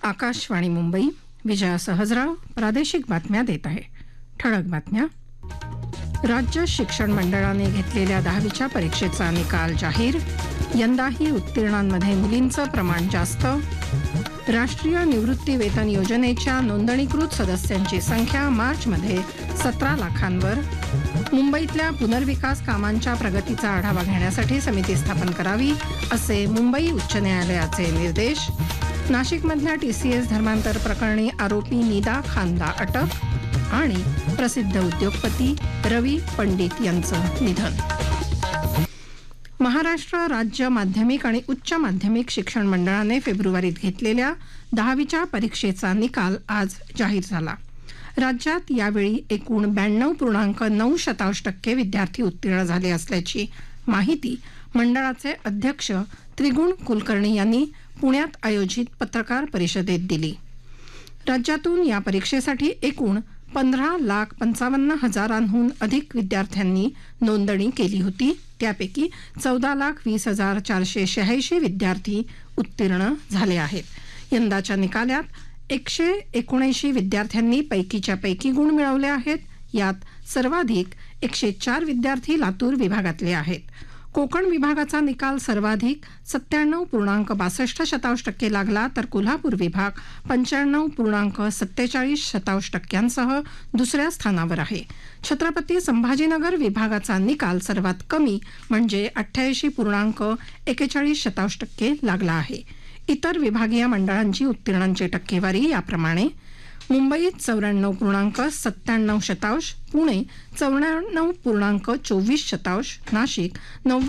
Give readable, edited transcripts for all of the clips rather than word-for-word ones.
आकाशवाणी मुंबई. विजया सहजराव प्रादेशिक बातम्या देत आहे. ठळक बातम्या. राज्य शिक्षण मंडळाने घेतलेल्या 10वीच्या परीक्षेचा निकाल जाहीर. यंदाही उत्तीर्णांमध्ये मुलींचं प्रमाण जास्त. राष्ट्रीय निवृत्ती वेतन योजनेच्या नोंदणीकृत सदस्यांची संख्या मार्चमध्ये 17 लाखांवर. मुंबईतल्या पुनर्विकास कामांच्या प्रगतीचा आढावा घेण्यासाठी समिती स्थापन करावी असे मुंबई उच्च न्यायालयाचे निर्देश. नाशिकमधल्या TCS धर्मांतर प्रकरणी आरोपी निदा खानला अटक. आणि प्रसिद्ध उद्योगपती रवी पंडित यांचं निधन. महाराष्ट्र राज्य माध्यमिक आणि उच्च माध्यमिक शिक्षण मंडळाने फेब्रुवारीत घेतलेल्या 10वीच्या परीक्षेचा निकाल आज जाहीर झाला. राज्यात यावेळी एकूण 92.9% विद्यार्थी उत्तीर्ण झाले असल्याची माहिती मंडळाचे अध्यक्ष त्रिगुण कुलकर्णी यांनी पुण्यात आयोजित पत्रकार परिषदेत दिली. राज्यातून या परीक्षेसाठी एकूण 15,55,000हून अधिक विद्यार्थ्यांनी नोंदणी केली होती. त्यापैकी 14,20,486 विद्यार्थी उत्तीर्ण झाले आहेत. यंदाच्या निकालात 179 विद्यार्थ्यांनी पैकीच्या पैकी गुण मिळवले आहेत. यात सर्वाधिक 104 विद्यार्थी लातूर विभागातले आहेत. कोकण विभागाचा निकाल सर्वाधिक 97.62% लागला तर कोल्हापूर विभाग 95.47% दुसऱ्या स्थानावर आहे. छत्रपती संभाजीनगर विभागाचा निकाल सर्वात कमी म्हणजे 88.41% लागला आहे. इतर विभागीय मंडळांची उत्तीर्णांची टक्केवारी याप्रमाणे: मुंबईत 94.97%, पुणे 94.24%, नाशिक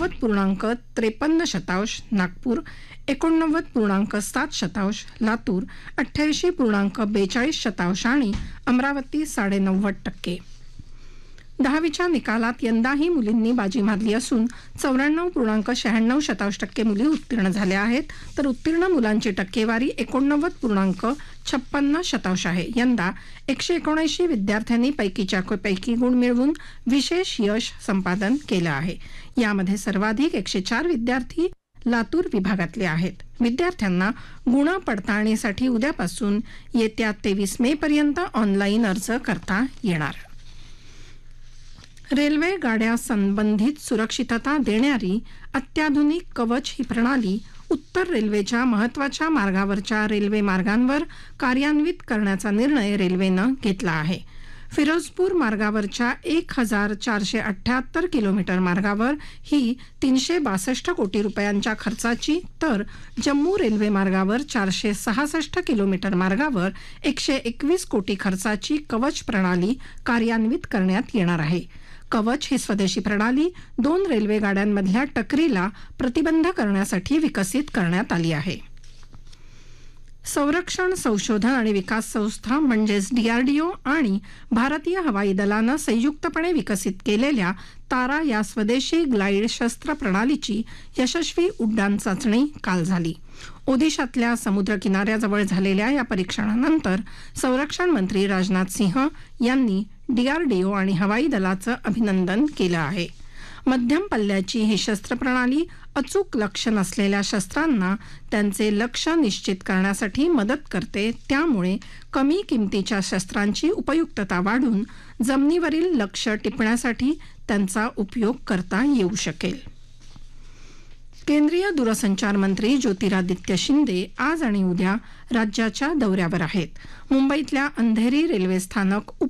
90.53%, नागपूर 89.7%, लातूर 88.42% आणि अमरावती 90.5%. 10वीच्या निकालात यंदाही मुलींनी बाजी मारली असून 94.96% मुली उत्तीर्ण झाल्या आहेत तर उत्तीर्ण मुलांची टक्केवारी 89.56% आहे. यंदा 179 विद्यार्थ्यांनी पैकीच्या पैकी गुण मिळवून विशेष यश संपादन केलं आहे. यामध्ये सर्वाधिक 104 विद्यार्थी लातूर विभागातले आहेत. विद्यार्थ्यांना गुण पडताळणीसाठी उद्यापासून येत्या 23 मे पर्यंत ऑनलाईन अर्ज करता येणार. रेल्वे गाड्या संबंधित सुरक्षितता देणारी अत्याधुनिक कवच ही प्रणाली उत्तर रेल्वेच्या महत्त्वाच्या मार्गावरच्या रेल्वे मार्गांवर कार्यान्वित करण्याचा निर्णय रेल्वेनं घेतला आहे. फिरोजपूर मार्गावरच्या 1,478 किलोमीटर मार्गावर ही 362 कोटी रुपयांच्या खर्चाची तर जम्मू रेल्वे मार्गावर 466 किलोमीटर मार्गावर 121 कोटी खर्चाची कवच प्रणाली कार्यान्वित करण्यात येणार आहे. कवच ही स्वदेशी प्रणाली 2 रेल्वे गाड्यांमधल्या टकरीला प्रतिबंध करण्यासाठी विकसित करण्यात आली आहे. संरक्षण संशोधन आणि विकास संस्था म्हणजेच DRDO आणि भारतीय हवाई दलानं संयुक्तपणे विकसित केलेल्या तारा या स्वदेशी ग्लाइड शस्त्र प्रणालीची यशस्वी उड्डाण चाचणी काल झाली. ओदिशातल्या समुद्र किनाऱ्याजवळ झालेल्या या परीक्षणानंतर संरक्षण मंत्री राजनाथ सिंह यांनी DRDO आणि हवाई दलाचं अभिनंदन केलं आहे. मध्यम पल्ल्याची ही शस्त्र प्रणाली अचूक लक्ष्य नसलेल्या शस्त्रांना त्यांचे लक्ष्य निश्चित करण्यासाठी मदत करते. त्यामुळे कमी किमतीच्या शस्त्रांची उपयुक्तता वाढून जमिनीवरील लक्ष्य टिपण्यासाठी त्यांचा उपयोग करता येऊ शकेल. केंद्रीय दूरसंचार मंत्री ज्योतिरादित्य शिंदे आज आणि उद्या राज्याच्या दौऱ्यावर आहेत. मुंबईतल्या अंधेरी रेल्वे स्थानक